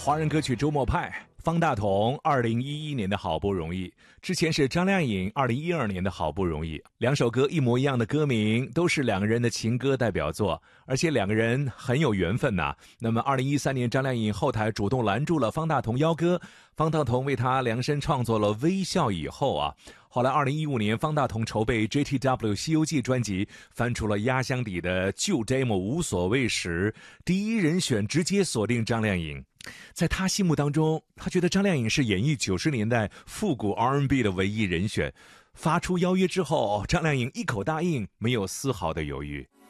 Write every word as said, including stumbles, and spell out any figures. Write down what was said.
华人歌曲周末派，方大同二零一一年的好不容易，之前是张靓颖二零一二年的好不容易，两首歌一模一样的歌名，都是两个人的情歌代表作，而且两个人很有缘分呐、啊。那么二零一三年张靓颖后台主动拦住了方大同邀歌，方大同为他量身创作了《微笑以后》啊。后来二零一五年方大同筹备 J T W 西游记专辑，翻出了压箱底的旧 demo 无所谓时，第一人选直接锁定张靓颖。在他心目当中，他觉得张靓颖是演绎九十年代复古 R and B 的唯一人选。发出邀约之后，张靓颖一口答应，没有丝毫的犹豫。